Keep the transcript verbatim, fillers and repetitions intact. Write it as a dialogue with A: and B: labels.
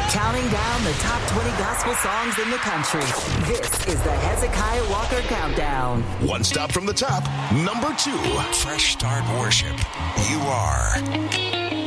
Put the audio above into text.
A: Counting down the top twenty gospel songs in the country. This is the Hezekiah Walker Countdown.
B: One stop from the top, number two.
C: Fresh Start Worship. You are